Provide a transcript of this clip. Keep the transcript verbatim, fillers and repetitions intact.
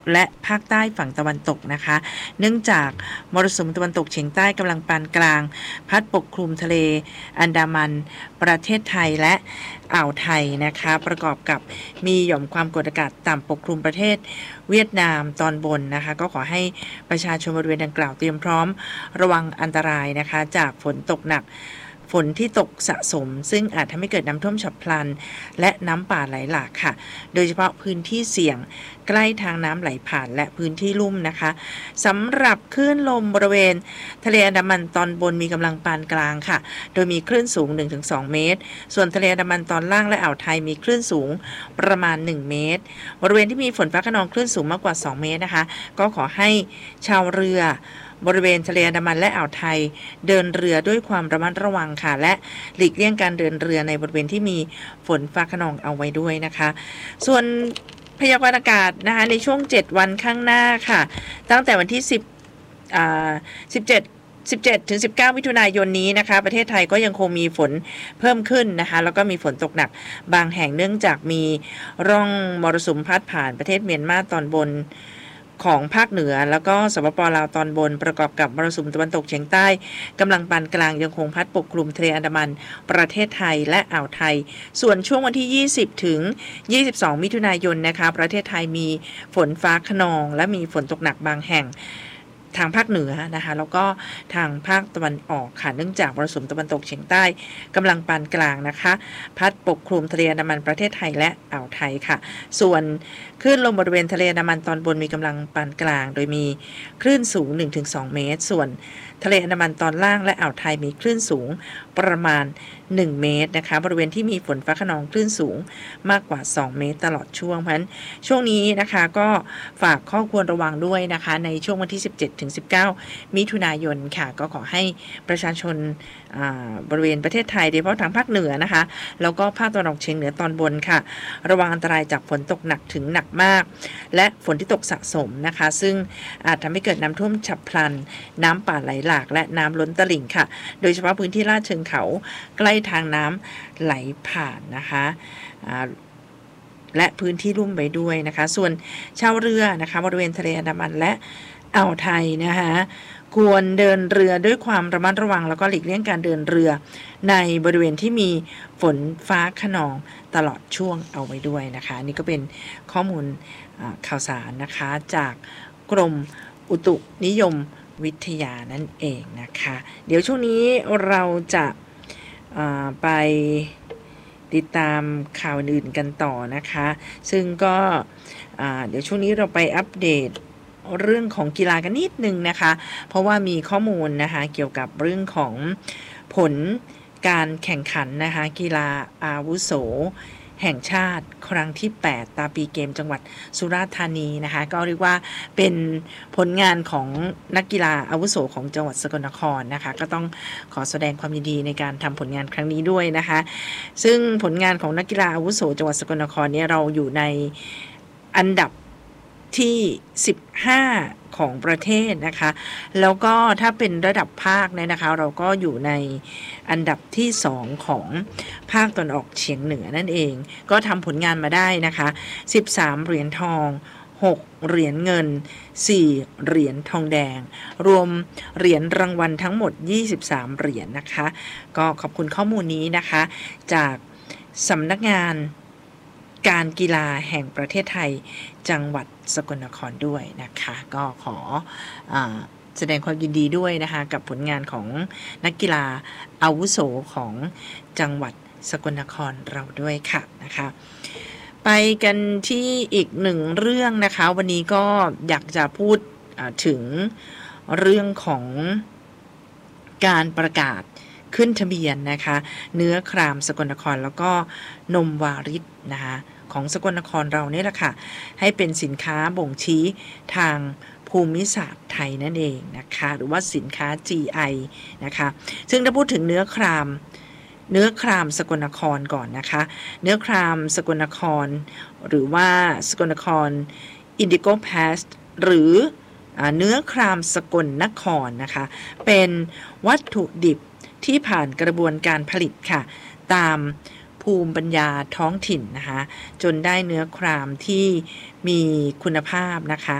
และภาคใต้ฝั่งตะวันตกนะคะเนื่องจากมรสุมตะวันตกเฉียงใต้กำลังปานกลางพัดปกคลุมทะเลอันดามันประเทศไทยและอ่าวไทยนะคะประกอบกับมีหย่อมความกดอากาศต่ำปกคลุมประเทศเวียดนามตอนบนนะคะก็ขอให้ประชาชนบริเวณดังกล่าวเตรียมพร้อมระวังอันตรายนะคะจากฝนตกหนักฝนที่ตกสะสมซึ่งอาจทำให้เกิดน้ำท่วมฉับพลันและน้ำป่าไหลหลากค่ะโดยเฉพาะพื้นที่เสี่ยงใกล้ทางน้ำไหลผ่านและพื้นที่ลุ่มนะคะสำหรับคลื่นลมบริเวณทะเลอันดามันตอนบนมีกำลังปานกลางค่ะโดยมีคลื่นสูง หนึ่งถึงสอง เมตรส่วนทะเลอันดามันตอนล่างและอ่าวไทยมีคลื่นสูงประมาณหนึ่งเมตรบริเวณที่มีฝนฟ้าคะนองคลื่นสูงมากกว่าสองเมตรนะคะก็ขอให้ชาวเรือบริเวณทะเลอันดามันและอ่าวไทยเดินเรือด้วยความระมัดระวังค่ะและหลีกเลี่ยงการเดินเรือในบริเวณที่มีฝนฟ้าคะนองเอาไว้ด้วยนะคะส่วนพยากรณ์อากาศนะคะในช่วงเจ็ดวันข้างหน้าค่ะตั้งแต่วันที่สิบอ่าสิบเจ็ด สิบเจ็ดถึงสิบเก้ามิถุนายนนี้นะคะประเทศไทยก็ยังคงมีฝนเพิ่มขึ้นนะคะแล้วก็มีฝนตกหนักบางแห่งเนื่องจากมีร่องมรสุมพัดผ่านประเทศเมียนมาตอนบนของภาคเหนือแล้วก็สปป.ลาวตอนบนประกอบกับมรสุมตะวันตกเฉียงใต้กำลังปานกลางยังคงพัดปกคลุมทะเลอันดามันประเทศไทยและอ่าวไทยส่วนช่วงวันที่ยี่สิบถึงยี่สิบสองมิถุนายนนะคะประเทศไทยมีฝนฟ้าคะนองและมีฝนตกหนักบางแห่งทางภาคเหนือนะคะแล้วก็ทางภาคตะวันออกค่ะเนื่องจากมรสุมตะวันตกเฉียงใต้กำลังปานกลางนะคะพัดปกคลุมทะเลอันดามันประเทศไทยและอ่าวไทยค่ะส่วนคลื่นลมบริเวณทะเลอันดามันตอนบนมีกำลังปานกลางโดยมีคลื่นสูง หนึ่งถึงสอง เมตรส่วนทะเลอันดามันตอนล่างและอ่าวไทยมีคลื่นสูงประมาณหนึ่งเมตรนะคะบริเวณที่มีฝนฟ้าคะนองคลื่นสูงมากกว่าสองเมตรตลอดช่วงเพราะฉะนั้นช่วงนี้นะคะก็ฝากข้อควรระวังด้วยนะคะในช่วงวันที่สิบเจ็ดถึงสิบเก้ามิถุนายนค่ะก็ขอให้ประชาชนบริเวณประเทศไทยโดยเฉพาะทางภาคเหนือนะคะแล้วก็ภาคตะวันออกเฉียงเหนือตอนบนค่ะระวังอันตรายจากฝนตกหนักถึงหนักมากและฝนที่ตกสะสมนะคะซึ่งอาจทำให้เกิดน้ำท่วมฉับพลันน้ำป่าไหลหลากและน้ำล้นตลิ่งค่ะโดยเฉพาะพื้นที่ลาดเชิงเขาใกล้ทางน้ำไหลผ่านนะคะและพื้นที่ลุ่มไปด้วยนะคะส่วนชาวเรือนะคะบริเวณทะเลอันดามันและอ่าวไทยนะคะควรเดินเรือด้วยความระมัดระวังแล้วก็หลีกเลี่ยงการเดินเรือในบริเวณที่มีฝนฟ้าคะนองตลอดช่วงเอาไว้ด้วยนะคะนี่ก็เป็นข้อมูลข่าวสารนะคะจากกรมอุตุนิยมวิทยานั่นเองนะคะเดี๋ยวช่วงนี้เราจะไปติดตามข่าวอื่นกันต่อนะคะซึ่งก็เดี๋ยวช่วงนี้เราไปอัปเดตเรื่องของกีฬากันนิดนึงนะคะเพราะว่ามีข้อมูลนะคะเกี่ยวกับเรื่องของผลการแข่งขันนะคะกีฬาอาวุโสแห่งชาติครั้งที่แปดตาปีเกมจังหวัดสุราษฎร์ธานีนะคะก็เรียกว่าเป็นผลงานของนักกีฬาอาวุโสของจังหวัดสกลนครนะคะก็ต้องขอแสดงความยินดีในการทำผลงานครั้งนี้ด้วยนะคะซึ่งผลงานของนักกีฬาอาวุโสจังหวัดสกลนครเนี่ยเราอยู่ในอันดับที่สิบห้าของประเทศนะคะแล้วก็ถ้าเป็นระดับภาคเนี่ยนะคะเราก็อยู่ในอันดับที่สองของภาคตะวันออกเฉียงเหนือนั่นเองก็ทำผลงานมาได้นะคะสิบสามเหรียญทองหกเหรียญเงินสี่เหรียญทองแดงรวมเหรียญรางวัลทั้งหมดยี่สิบสามเหรียญนะคะก็ขอบคุณข้อมูลนี้นะคะจากสำนักงานการกีฬาแห่งประเทศไทยจังหวัดสกลนครด้วยนะคะก็ขออ่าแสดงความยินดีด้วยนะคะกับผลงานของนักกีฬาอาวุโสของจังหวัดสกลนครเราด้วยค่ะนะคะไปกันที่อีกหนึ่งเรื่องนะคะวันนี้ก็อยากจะพูดถึงเรื่องของการประกาศขึ้นทะเบียนนะคะเนื้อครามสกลนครแล้วก็นมวาริศนะคะของสกลนครเราเนี่ยแหละค่ะให้เป็นสินค้าบ่งชี้ทางภูมิศาสตร์ไทยนั่นเองนะคะหรือว่าสินค้า จี ไอ นะคะซึ่งถ้าพูดถึงเนื้อครามเนื้อครามสกลนครก่อนนะคะเนื้อครามสกลนครหรือว่าสกลนครอินดิโกพาสหรือเนื้อครามสกลนครนะคะเป็นวัตถุดิบที่ผ่านกระบวนการผลิตค่ะตามภูมิปัญญาท้องถิ่นนะคะจนได้เนื้อความที่มีคุณภาพนะคะ